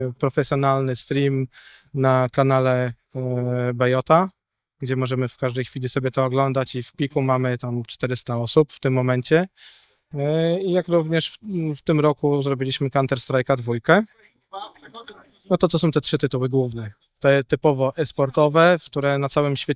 profesjonalny stream na kanale Bejota, gdzie możemy w każdej chwili sobie to oglądać i w piku mamy tam 400 osób w tym momencie. I jak również w tym roku zrobiliśmy Counter-Strike'a 2. No to są te 3 tytuły główne. Te typowo e-sportowe, które na całym świecie